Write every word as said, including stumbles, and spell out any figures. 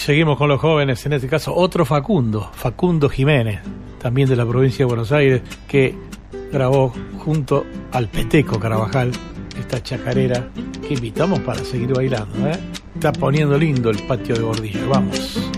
Seguimos con los jóvenes, en este caso otro Facundo, Facundo Jiménez, también de la provincia de Buenos Aires, que grabó junto al Peteco Carabajal esta chacarera que invitamos para seguir bailando, ¿eh? Está poniendo lindo el patio de Gordillo. Vamos.